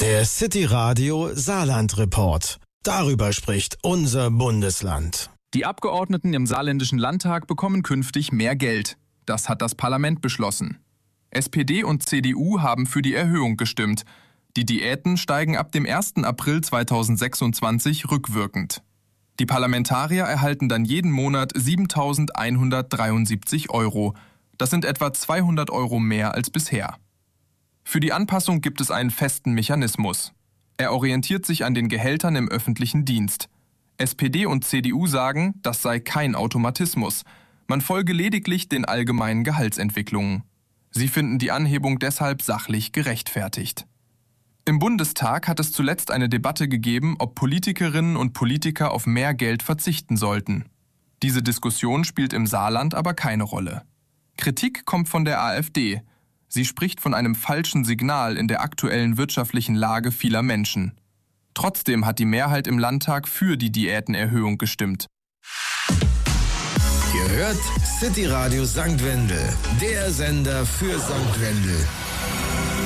Der City Radio Saarland Report. Darüber spricht unser Bundesland. Die Abgeordneten im saarländischen Landtag bekommen künftig mehr Geld. Das hat das Parlament beschlossen. SPD und CDU haben für die Erhöhung gestimmt. Die Diäten steigen ab dem 1. April 2026 rückwirkend. Die Parlamentarier erhalten dann jeden Monat 7.173 €. Das sind etwa 200 € mehr als bisher. Für die Anpassung gibt es einen festen Mechanismus. Er orientiert sich an den Gehältern im öffentlichen Dienst. SPD und CDU sagen, das sei kein Automatismus. Man folge lediglich den allgemeinen Gehaltsentwicklungen. Sie finden die Anhebung deshalb sachlich gerechtfertigt. Im Bundestag hat es zuletzt eine Debatte gegeben, ob Politikerinnen und Politiker auf mehr Geld verzichten sollten. Diese Diskussion spielt im Saarland aber keine Rolle. Kritik kommt von der AfD. Sie spricht von einem falschen Signal in der aktuellen wirtschaftlichen Lage vieler Menschen. Trotzdem hat die Mehrheit im Landtag für die Diätenerhöhung gestimmt. Ihr hört City Radio St. Wendel, der Sender für St. Wendel.